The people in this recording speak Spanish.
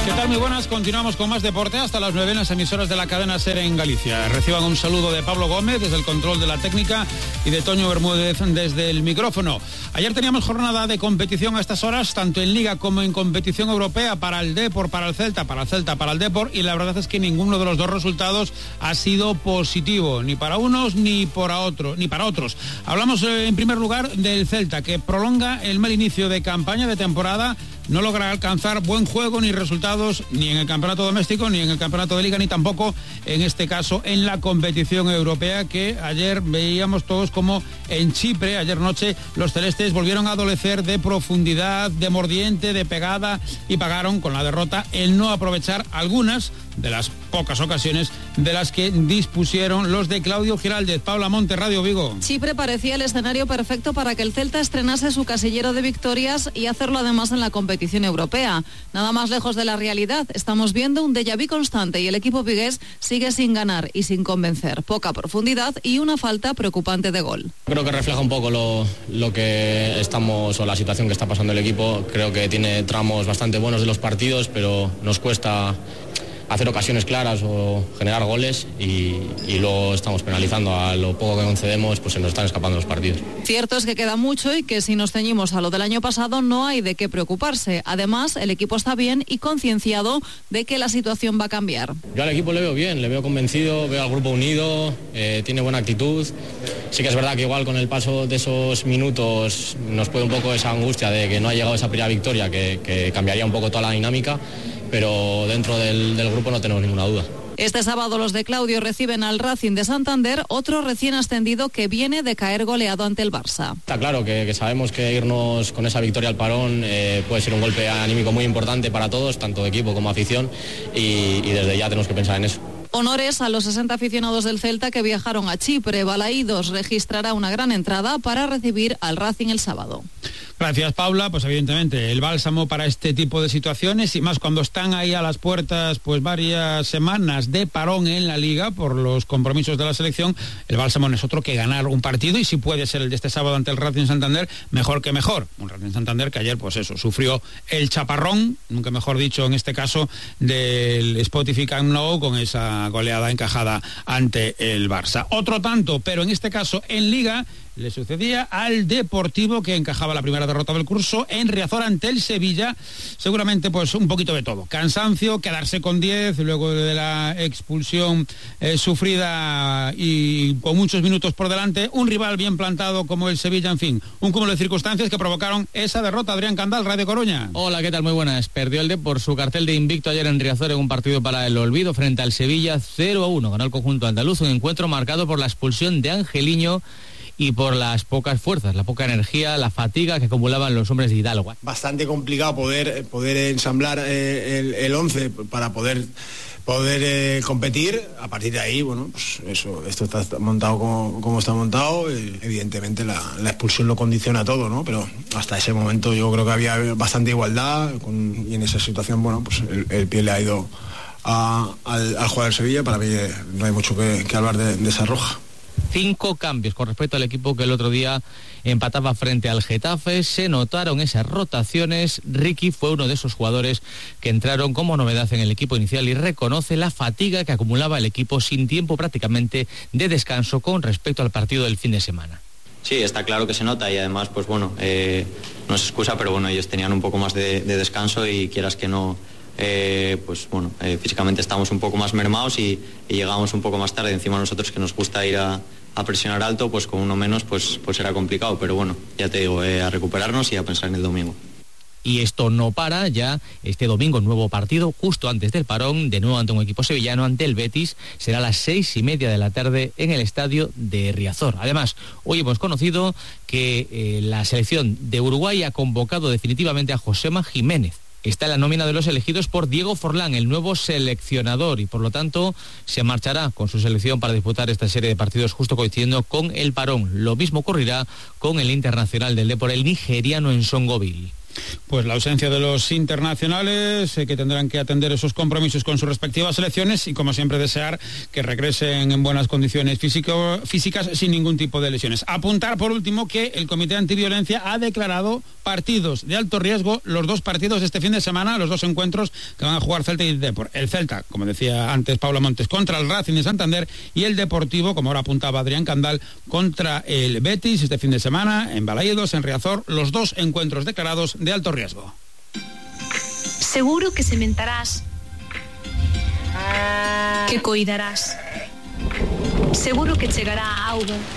¿Qué tal? Muy buenas, continuamos con más deporte hasta las 9 en las emisoras de la cadena SER en Galicia. Reciban un saludo de Pablo Gómez desde el control de la técnica y de Toño Bermúdez desde el micrófono. Ayer teníamos jornada de competición a estas horas, tanto en Liga como en competición europea para el Depor, para el Celta, para el Depor, y la verdad es que ninguno de los dos resultados ha sido positivo, ni para unos ni para otros. Hablamos en primer lugar del Celta, que prolonga el mal inicio de campaña de temporada. No logra alcanzar buen juego ni resultados ni en el campeonato doméstico, ni en el campeonato de Liga, ni tampoco, en este caso, en la competición europea, que ayer veíamos todos como en Chipre, ayer noche, los celestes volvieron a adolecer de profundidad, de mordiente, de pegada, y pagaron con la derrota el no aprovechar algunas de las pocas ocasiones de las que dispusieron los de Claudio Giraldez. Paula Monte, Radio Vigo. Chipre parecía el escenario perfecto para que el Celta estrenase su casillero de victorias y hacerlo además en la competición europea. Nada más lejos de la realidad. Estamos viendo un déjà vu constante y el equipo vigués sigue sin ganar y sin convencer. Poca profundidad y una falta preocupante de gol. Creo que refleja un poco lo que estamos, o la situación que está pasando el equipo. Creo que tiene tramos bastante buenos de los partidos, pero nos cuesta hacer ocasiones claras o generar goles y luego estamos penalizando a lo poco que concedemos, pues se nos están escapando los partidos. Cierto es que queda mucho y que si nos ceñimos a lo del año pasado no hay de qué preocuparse. Además, el equipo está bien y concienciado de que la situación va a cambiar. Yo al equipo le veo bien, le veo convencido, veo al grupo unido, tiene buena actitud. Sí que es verdad que igual con el paso de esos minutos nos puede un poco esa angustia de que no ha llegado esa primera victoria que cambiaría un poco toda la dinámica, pero dentro del grupo no tenemos ninguna duda. Este sábado los de Claudio reciben al Racing de Santander, otro recién ascendido que viene de caer goleado ante el Barça. Está claro que sabemos que irnos con esa victoria al parón puede ser un golpe anímico muy importante para todos, tanto de equipo como afición, y desde ya tenemos que pensar en eso. Honores a los 60 aficionados del Celta que viajaron a Chipre. Balaídos registrará una gran entrada para recibir al Racing el sábado. Gracias, Paula. Pues evidentemente el bálsamo para este tipo de situaciones, y más cuando están ahí a las puertas pues varias semanas de parón en la Liga por los compromisos de la selección, el bálsamo no es otro que ganar un partido, y si puede ser el de este sábado ante el Racing Santander, mejor que mejor. Un Racing Santander que ayer pues eso, sufrió el chaparrón, nunca mejor dicho en este caso, del Spotify Camp Nou, con esa goleada encajada ante el Barça. Otro tanto, pero en este caso en Liga, le sucedía al Deportivo, que encajaba la primera derrota del curso en Riazor ante el Sevilla. Seguramente pues un poquito de todo, cansancio, quedarse con 10 luego de la expulsión sufrida y con muchos minutos por delante, un rival bien plantado como el Sevilla, en fin, un cúmulo de circunstancias que provocaron esa derrota. Adrián Candal, Radio Coruña. Hola, ¿qué tal? Muy buenas. Perdió el Depor su cartel de invicto ayer en Riazor en un partido para el olvido frente al Sevilla 0-1. Ganó el conjunto andaluz, un encuentro marcado por la expulsión de Angeliño y por las pocas fuerzas, la poca energía, la fatiga que acumulaban los hombres de Hidalgo. Bastante complicado poder ensamblar el 11 para poder competir. A partir de ahí, bueno, pues eso, esto está montado como está montado. Evidentemente la expulsión lo condiciona todo, ¿no? Pero hasta ese momento yo creo que había bastante igualdad y en esa situación, bueno, pues el pie le ha ido al jugador del Sevilla. Para mí no hay mucho que hablar de esa roja. 5 cambios con respecto al equipo que el otro día empataba frente al Getafe. Se notaron esas rotaciones. Ricky fue uno de esos jugadores que entraron como novedad en el equipo inicial y reconoce la fatiga que acumulaba el equipo sin tiempo prácticamente de descanso con respecto al partido del fin de semana. Sí, está claro que se nota, y además pues bueno, no es excusa, pero bueno, ellos tenían un poco más de descanso y quieras que no, pues bueno, físicamente estábamos un poco más mermados y llegábamos un poco más tarde. Encima nosotros, que nos gusta ir a presionar alto, pues con uno menos pues era complicado, pero bueno, ya te digo, a recuperarnos y a pensar en el domingo. Y esto no para, ya este domingo nuevo partido, justo antes del parón, de nuevo ante un equipo sevillano, ante el Betis. Será a las 6:30 de la tarde en el estadio de Riazor. Además, hoy hemos conocido que la selección de Uruguay ha convocado definitivamente a Josema Jiménez. Está en la nómina de los elegidos por Diego Forlán, el nuevo seleccionador, y por lo tanto se marchará con su selección para disputar esta serie de partidos justo coincidiendo con el parón. Lo mismo ocurrirá con el internacional del Depor, el nigeriano Nsongo Bill. Pues la ausencia de los internacionales que tendrán que atender esos compromisos con sus respectivas selecciones y, como siempre, desear que regresen en buenas condiciones físicas sin ningún tipo de lesiones. Apuntar, por último, que el Comité Antiviolencia ha declarado partidos de alto riesgo los 2 partidos de este fin de semana, los 2 encuentros que van a jugar Celta y Depor. El Celta, como decía antes Paula Montes, contra el Racing de Santander, y el Deportivo, como ahora apuntaba Adrián Candal, contra el Betis este fin de semana en Balaídos, en Riazor, los 2 encuentros declarados de alto riesgo. Seguro que sementarás, que coidarás, seguro que chegará a auga